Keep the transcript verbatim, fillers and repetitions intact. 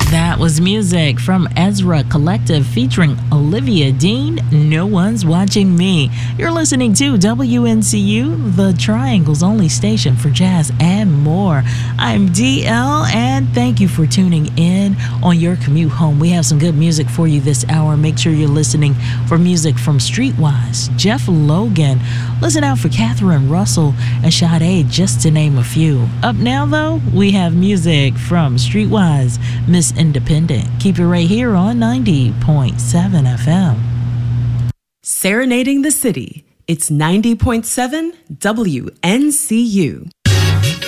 That was music from Ezra Collective featuring Olivia Dean, No One's Watching Me. You're listening to W N C U, the Triangle's only station for jazz and more. I'm D L, and thank you for tuning in on your commute home. We have some good music for you this hour. Make sure you're listening for music from Streetwise, Jeff Logan. Listen out for Catherine Russell and Sade, just to name a few. Up now, though, we have music from Streetwise, Miss Independent. Keep it right here on ninety point seven F M. Serenading the city. It's ninety point seven W N C U.